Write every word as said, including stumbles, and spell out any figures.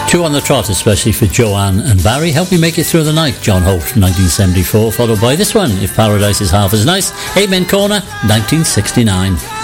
Two on the trot, especially for Joanne and Barry. Help me make it through the night, John Holt, nineteen seventy-four, followed by this one, If Paradise is Half as Nice, Amen Corner, nineteen sixty-nine.